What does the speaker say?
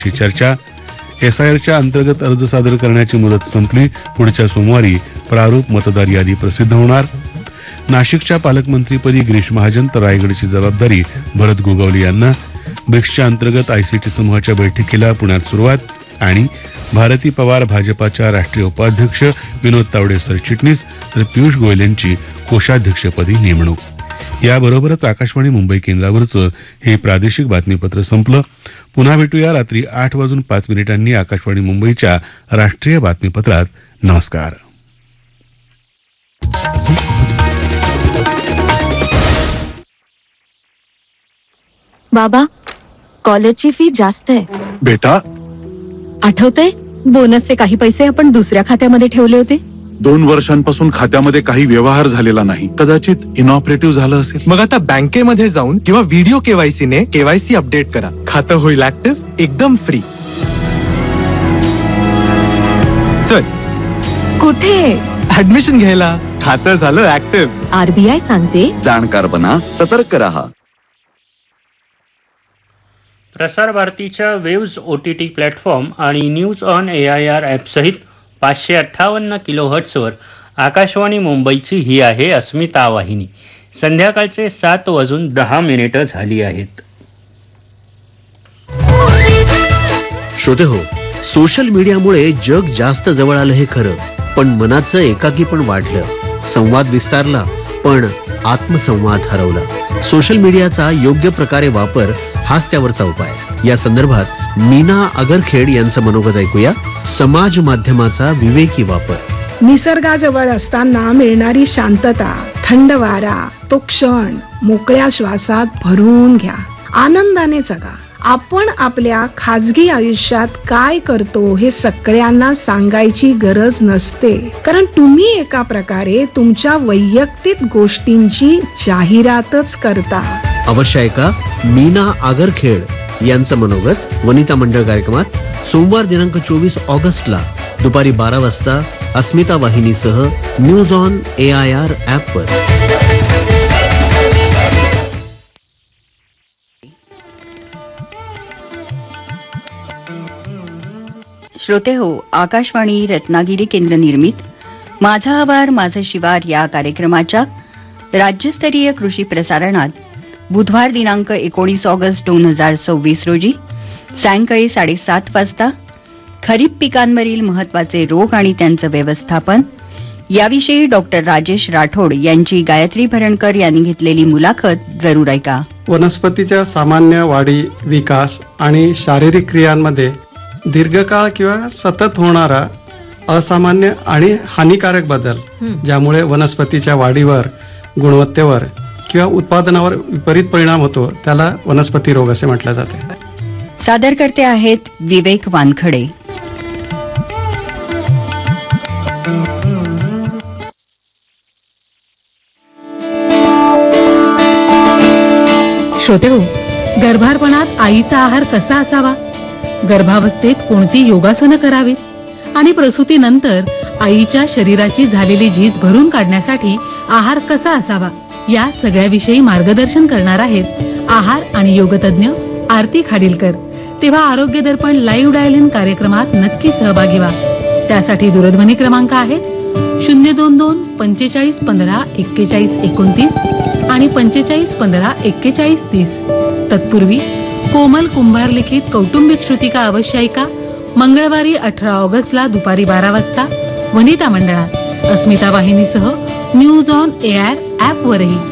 चर्चा. एसआयआरच्या अंतर्गत अर्ज सादर करण्याची मुदत संपली. पुढच्या सोमवारी प्रारूप मतदार यादी प्रसिद्ध होणार. नाशिकच्या पालकमंत्रीपदी गिरीश महाजन तर रायगडची जबाबदारी भरत गोगावले यांना. ब्रिक्सच्या अंतर्गत आयसीटी समूहाच्या बैठकीला पुण्यात सुरुवात. आणि भारती पवार भाजपाच्या राष्ट्रीय उपाध्यक्ष, विनोद तावडे सरचिटणीस तर पियुष गोयल यांची कोषाध्यक्षपदी नेमणूक. याबरोबरच आकाशवाणी मुंबई केंद्रावरचं हे प्रादेशिक बातमीपत्र संपलं. पुन्हा भेटूया रात्री 8:05 आकाशवाणी मुंबईच्या राष्ट्रीय बातमीपत्रात. नमस्कार. बाबा, कॉलेजची फी जास्त आहे. बेटा, आठवतंय बोनसचे काही पैसे आपण दुसऱ्या खात्यामध्ये ठेवले होते. 2 वर्षांपासून खात्यामध्ये काही व्यवहार झालेला नाही. कदाचित इनऑपरेटिव्ह झालं असेल. मग आता बँकेमध्ये जाऊन किंवा व्हिडिओ केवायसी ने केवायसी अपडेट करा. खातं होईल ऍक्टिव्ह, एकदम फ्री. चल. कुठे? ऍडमिशन घ्यायला. खातं झालं ऍक्टिव्ह. आरबीआय सांगते, जाणकार बना, सतर्क रहा. प्रसार भारतीच्या वेव्ज OTT प्लॅटफॉर्म आणि न्यूज ऑन AIR ॲप सहित 558 किलोहर्ट्झवर आकाशवाणी मुंबईची ही आहे अस्मिता वाहिनी. संध्याकाळचे 7:10 झाली आहेत. श्रोते हो, सोशल मीडियामुळे जग जास्त जवळ आलं हे खरं, पण मनाचं एकाकीपण वाढलं. संवाद विस्तारला, पण आत्मसंवाद हरवला. सोशल मीडियाचा योग्य प्रकारे वापर हाच त्यावरचा उपाय. या संदर्भात मीना आगरखेड यांचं मनोगत ऐकूया. समाज माध्यमाचा विवेकी वापर. निसर्गाजवळ असताना मिळणारी शांतता, थंड वारा, तो क्षण मोकळ्या श्वासात भरून घ्या. आनंदाने जगा. आपण आपल्या खाजगी आयुष्यात काय करतो हे सगळ्यांना सांगायची गरज नसते, कारण तुम्ही एका प्रकारे तुमच्या वैयक्तिक गोष्टींची जाहिरातच करता. अवश्य ऐका मीना आगरखेड यांचं मनोगत वनिता मंडळ कार्यक्रमात सोमवार दिनांक 24 ऑगस्टला दुपारी 12 वाजता अस्मिता वाहिनीसह न्यूज ऑन AIR ॲपवर. श्रोते हो, आकाशवाणी रत्नागिरी केंद्र निर्मित माझा आवार माझं शिवार या कार्यक्रमाच्या राज्यस्तरीय कृषी प्रसारणात बुधवार दिनांक 19 ऑगस्ट 2026 रोजी सायंकाळी 7:30 वाजता खरीप पिकांवरील महत्वाचे रोग आणि त्यांचं व्यवस्थापन याविषयी डॉक्टर राजेश राठोड यांची गायत्री भरणकर यांनी घेतलेली मुलाखत जरूर ऐका. वनस्पतीच्या सामान्य वाढी, विकास आणि शारीरिक क्रियांमध्ये दीर्घकाळ किंवा सतत होणारा असामान्य आणि हानिकारक बदल, ज्यामुळे वनस्पतीच्या वाढीवर, गुणवत्तेवर किंवा उत्पादनावर विपरीत परिणाम होतो, त्याला वनस्पती रोग असे म्हटले जाते. सादर करते आहेत विवेक वानखडे. श्रोते हो, गर्भारपणात आईचा आहार कसा असावा, गर्भावस्थेत कोणती योगासनं करावीत आणि प्रसूतीनंतर आईच्या शरीराची झालेली झीज भरून काढण्यासाठी आहार कसा असावा, या सगळ्याविषयी मार्गदर्शन करणार आहेत आहार आणि योगतज्ञ आरती खाडीलकर. तेव्हा आरोग्य दर्पण लाईव्ह डायल इन कार्यक्रमात नक्की सहभागी व्हा. त्यासाठी दूरध्वनी क्रमांक आहेत 022 45 15 41 29 आणि 45 15 41 30. तत्पूर्वी कोमल कुंभार लिखित कौटुंबिक श्रुतिका अवश्य ऐका. मंगळवारी 18 ऑगस्टला दुपारी 12 वाजता वनिता मंडळात अस्मिता वाहिनीसह न्यूज ऑन AIR ॲपवरही.